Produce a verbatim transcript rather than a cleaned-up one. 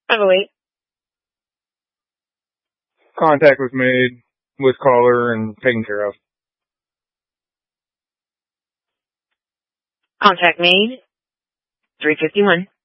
five oh eight. Contact was made with caller and taken care of. Contact made. three fifty-one.